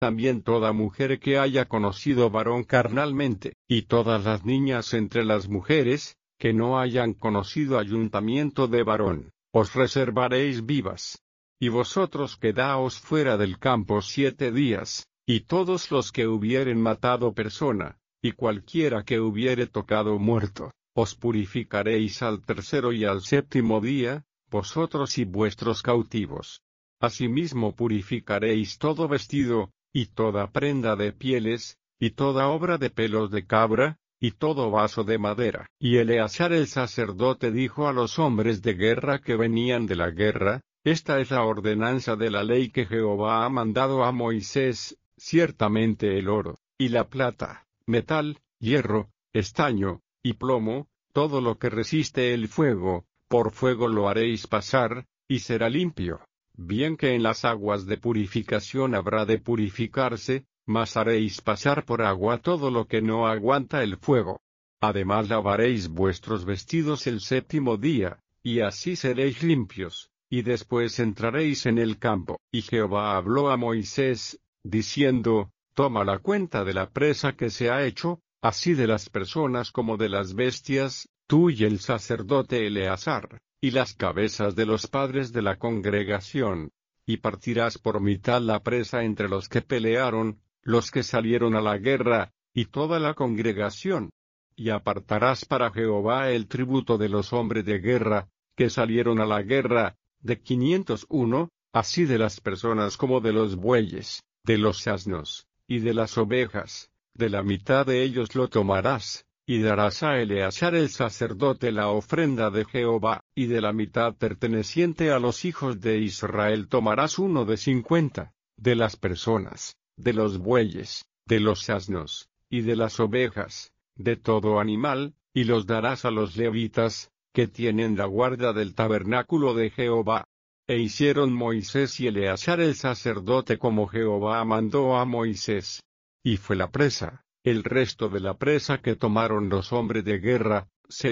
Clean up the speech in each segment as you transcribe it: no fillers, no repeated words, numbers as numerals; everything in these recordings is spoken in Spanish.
También toda mujer que haya conocido varón carnalmente, y todas las niñas entre las mujeres, que no hayan conocido ayuntamiento de varón, os reservaréis vivas. Y vosotros quedaos fuera del campo 7 días, y todos los que hubieren matado persona, y cualquiera que hubiere tocado muerto, os purificaréis al tercero y al séptimo día, vosotros y vuestros cautivos. Asimismo purificaréis todo vestido, y toda prenda de pieles, y toda obra de pelos de cabra, y todo vaso de madera. Y Eleazar el sacerdote dijo a los hombres de guerra que venían de la guerra: esta es la ordenanza de la ley que Jehová ha mandado a Moisés: ciertamente el oro, y la plata, metal, hierro, estaño, y plomo, todo lo que resiste el fuego, por fuego lo haréis pasar, y será limpio. Bien que en las aguas de purificación habrá de purificarse, mas haréis pasar por agua todo lo que no aguanta el fuego. Además lavaréis vuestros vestidos el séptimo día, y así seréis limpios, y después entraréis en el campo. Y Jehová habló a Moisés, diciendo: toma la cuenta de la presa que se ha hecho, así de las personas como de las bestias, tú y el sacerdote Eleazar, y las cabezas de los padres de la congregación, y partirás por mitad la presa entre los que pelearon, los que salieron a la guerra, y toda la congregación. Y apartarás para Jehová el tributo de los hombres de guerra, que salieron a la guerra, de 501, así de las personas como de los bueyes, de los asnos, y de las ovejas, de la mitad de ellos lo tomarás. Y darás a Eleazar el sacerdote la ofrenda de Jehová, y de la mitad perteneciente a los hijos de Israel tomarás uno de 50, de las personas, de los bueyes, de los asnos, y de las ovejas, de todo animal, y los darás a los levitas, que tienen la guarda del tabernáculo de Jehová. E hicieron Moisés y Eleazar el sacerdote como Jehová mandó a Moisés. Y fue la presa, el resto de la presa que tomaron los hombres de guerra,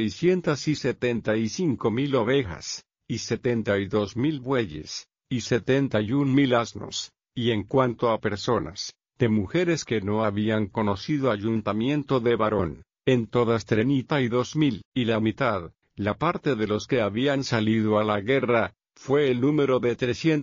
675,000 ovejas, y 72,000 bueyes, y 71,000 asnos. Y en cuanto a personas, de mujeres que no habían conocido ayuntamiento de varón, en todas 32,000, y la mitad, la parte de los que habían salido a la guerra, fue el número de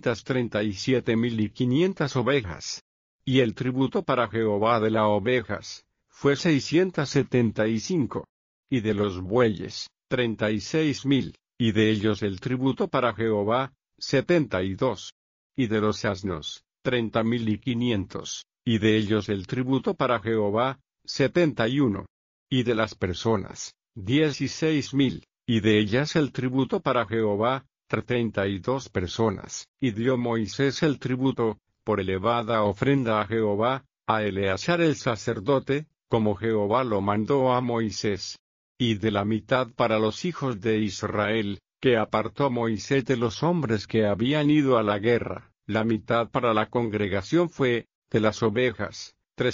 337,500 ovejas. Y el tributo para Jehová de las ovejas fue 675. Y de los bueyes, 36,000, y de ellos el tributo para Jehová, 72. Y de los asnos, 30,500, y de ellos el tributo para Jehová, 71. Y de las personas, 16,000, y de ellas el tributo para Jehová, 32 personas. Y dio Moisés el tributo, por elevada ofrenda a Jehová, a Eleazar el sacerdote, como Jehová lo mandó a Moisés. Y de la mitad para los hijos de Israel, que apartó Moisés de los hombres que habían ido a la guerra, la mitad para la congregación fue, de las ovejas,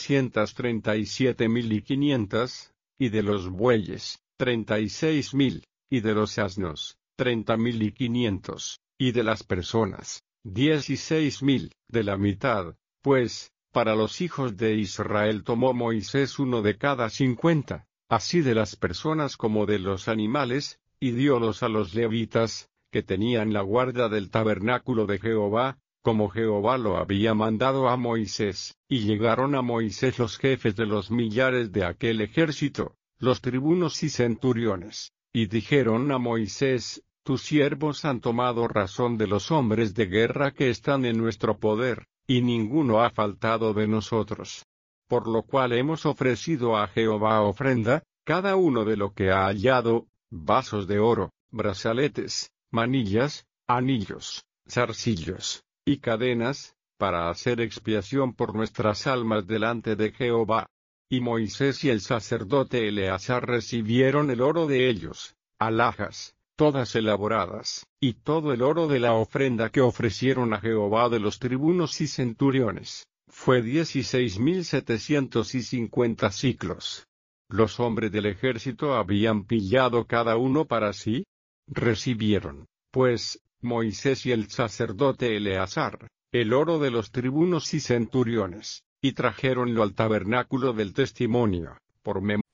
337,500, y de los bueyes, 36,000, y de los asnos, 30,500, y de las personas, 16,000, de la mitad, pues, para los hijos de Israel tomó Moisés uno de cada 50, así de las personas como de los animales, y diólos a los levitas, que tenían la guarda del tabernáculo de Jehová, como Jehová lo había mandado a Moisés. Y llegaron a Moisés los jefes de los millares de aquel ejército, los tribunos y centuriones, y dijeron a Moisés: tus siervos han tomado razón de los hombres de guerra que están en nuestro poder, y ninguno ha faltado de nosotros. Por lo cual hemos ofrecido a Jehová ofrenda, cada uno de lo que ha hallado, vasos de oro, brazaletes, manillas, anillos, zarcillos, y cadenas, para hacer expiación por nuestras almas delante de Jehová. Y Moisés y el sacerdote Eleazar recibieron el oro de ellos, alhajas, todas elaboradas, y todo el oro de la ofrenda que ofrecieron a Jehová de los tribunos y centuriones, fue 16,750 siclos. Los hombres del ejército habían pillado cada uno para sí. Recibieron, pues, Moisés y el sacerdote Eleazar, el oro de los tribunos y centuriones, y trajéronlo al tabernáculo del testimonio, por memoria